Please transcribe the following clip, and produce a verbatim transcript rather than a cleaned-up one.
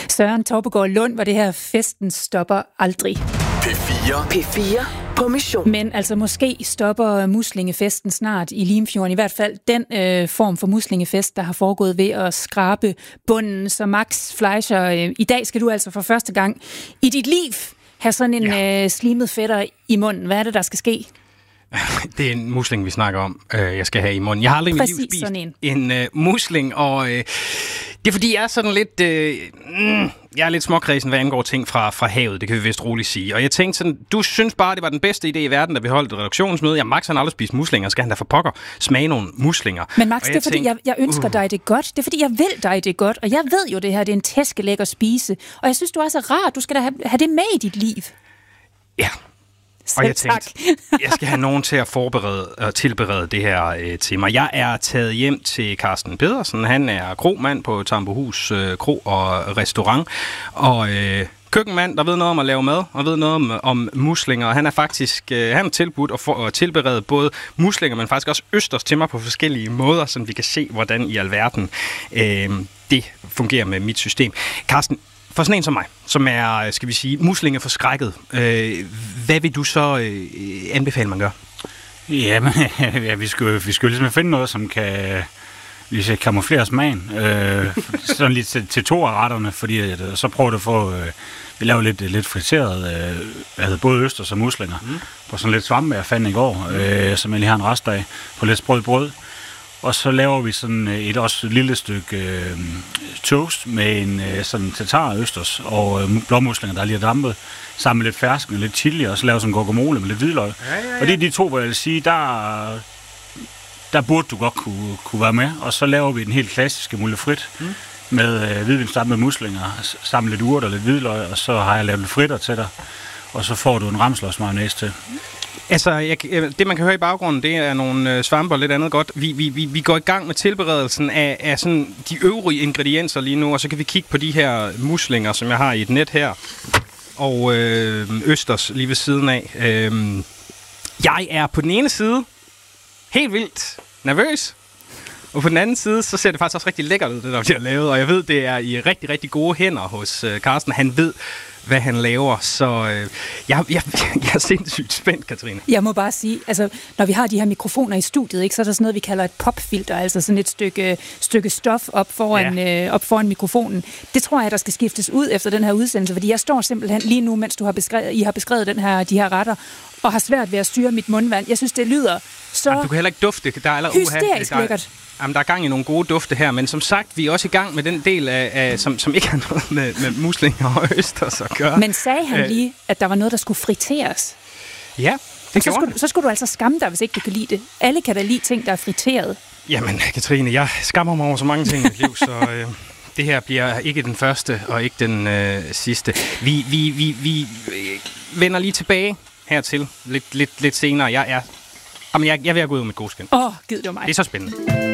Søren Torpegaard Lund, var det her festen stopper aldrig. P fire. P fire på mission. Men altså måske stopper muslingefesten snart i Limfjorden. I hvert fald den øh, form for muslingefest, der har foregået ved at skrabe bunden. Så Max Fleischer, øh, i dag skal du altså for første gang i dit liv have sådan en ja. øh, slimet fætter i munden. Hvad er det, der skal ske? Det er en musling, vi snakker om, øh, jeg skal have i munden. Jeg har aldrig i mit liv spist sådan en, en øh, musling, og øh, det er fordi, jeg er sådan lidt... Øh, mm, jeg er lidt småkredsen, hvad angår ting fra, fra havet, det kan vi vist roligt sige. Og jeg tænkte sådan, du synes bare, det var den bedste idé i verden, da vi holdt et redaktionsmøde. Ja, Max han aldrig spist muslinger, skal han da for pokker smage nogle muslinger. Men Max, det er fordi, jeg, jeg ønsker uh. dig det godt. Det er fordi, jeg vil dig det godt. Og jeg ved jo, det her det er en tæskelæg at spise. Og jeg synes, du er så rart. Du skal da have, have det med i dit liv. Ja. Selv og jeg tænkte, tak. jeg skal have nogen til at forberede og tilberede det her øh, til mig. Jeg er taget hjem til Carsten Pedersen. Han er kromand på Tambohus øh, Kro og Restaurant. Og øh, køkkenmand, der ved noget om at lave mad, og ved noget om, om muslinger. Og han er faktisk øh, han er tilbudt at, for, at tilberede både muslinger, men faktisk også østers til mig på forskellige måder, så vi kan se, hvordan i alverden øh, det fungerer med mit system. Carsten, for sådan en som mig, som er, skal vi sige, muslingeforskrækket, øh, hvad vil du så øh, anbefale, man gør? Jamen, ja, vi skal jo vi skal ligesom finde noget, som kan lige kamuflere smagen. Øh, sådan lidt til, til to af retterne, fordi at, så prøver du at få... Øh, vi laver lidt, lidt friteret, øh, altså både østers og muslinger, mm. på sådan lidt svampe, jeg fandt i går, øh, som jeg lige har en rest af, på lidt sprød brød. Og så laver vi sådan et også et lille stykke øh, toast med en øh, sådan tatar østers og øh, blåmuslinger, der lige er dampet, sammen med lidt fersken og lidt chili, og så laver sådan en guacamole med lidt hvidløg. Ja, ja, ja. Og det er de to, hvor jeg vil sige, der, der burde du godt kunne, kunne være med. Og så laver vi den helt klassiske mulle frit mm. med øh, hvidvinsdampede muslinger, sammen med lidt urt og lidt hvidløg, og så har jeg lavet lidt fritter til dig, og så får du en ramsløgsmayonnaise til. Altså, jeg, det man kan høre i baggrunden, det er nogle øh, svampe og lidt andet godt. Vi, vi, vi, vi går i gang med tilberedelsen af, af sådan de øvrige ingredienser lige nu, og så kan vi kigge på de her muslinger, som jeg har i et net her, og øh, østers lige ved siden af. Øh, jeg er på den ene side helt vildt nervøs, og på den anden side, så ser det faktisk også rigtig lækkert ud, det der bliver lavet, og jeg ved, det er i rigtig, rigtig gode hænder hos øh, Carsten. Han ved, hvad han laver, så øh, jeg, jeg, jeg er sindssygt spændt, Katrine. Jeg må bare sige, altså, når vi har de her mikrofoner i studiet, ikke, så er der sådan noget, vi kalder et popfilter, altså sådan et stykke, stykke stof op foran, ja. øh, op foran mikrofonen. Det tror jeg, der skal skiftes ud efter den her udsendelse, fordi jeg står simpelthen lige nu, mens du har beskrevet, I har beskrevet den her, de her retter, og har svært ved at styre mit mundvand. Jeg synes, det lyder så Jamen, du kan heller ikke dufte. Der er aller hysterisk lækkert. Jamen, der er gang i nogle gode dufte her, men som sagt, vi er også i gang med den del, af, af som, som ikke har noget med, med muslinger og østers at gøre. Men sagde han lige, at der var noget, der skulle friteres? Ja, det så skulle, så skulle du altså skamme dig, hvis ikke du kan lide det. Alle kan da lide ting, der er friteret. Jamen, Katrine, jeg skammer mig over så mange ting i mit liv, så øh, det her bliver ikke den første og ikke den øh, sidste. Vi, vi, vi, vi vender lige tilbage hertil lidt, lidt, lidt senere. Jeg er... Jamen, jeg, jeg vil gå ud med god skin. Åh, oh, gid det var mig. Det er så spændende.